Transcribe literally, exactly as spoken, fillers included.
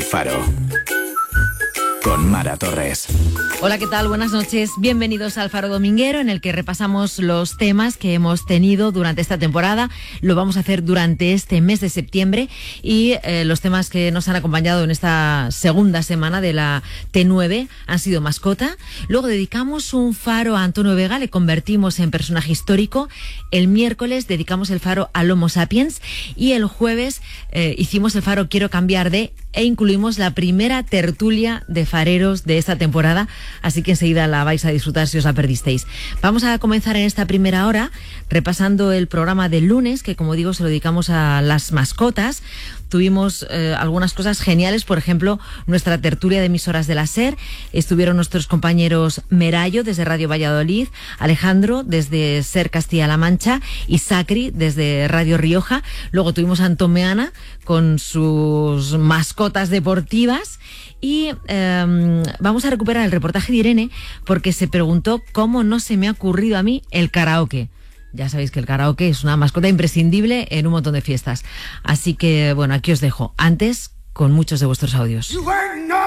Faro. Con Mara Torres. Hola, ¿qué tal? Buenas noches. Bienvenidos al Faro Dominguero, en el que repasamos los temas que hemos tenido durante esta temporada. Lo vamos a hacer durante este mes de septiembre y eh, los temas que nos han acompañado en esta segunda semana de la T nueve han sido mascota. Luego dedicamos un faro a Antonio Vega, le convertimos en personaje histórico. El miércoles dedicamos el faro al Homo sapiens y el jueves eh, hicimos el faro Quiero cambiar de e incluimos la primera tertulia de fareros de esta temporada, así que enseguida la vais a disfrutar si os la perdisteis. Vamos a comenzar en esta primera hora repasando el programa del lunes, que como digo se lo dedicamos a las mascotas. Tuvimos eh, algunas cosas geniales, por ejemplo, nuestra tertulia de emisoras de la SER. Estuvieron nuestros compañeros Merayo desde Radio Valladolid, Alejandro desde SER Castilla-La Mancha y Sacri desde Radio Rioja. Luego tuvimos a Antomeana con sus mascotas deportivas. Y eh, vamos a recuperar el reportaje de Irene porque se preguntó cómo no se me ha ocurrido a mí el karaoke. Ya sabéis que el karaoke es una mascota imprescindible en un montón de fiestas. Así que, bueno, aquí os dejo. Antes, con muchos de vuestros audios.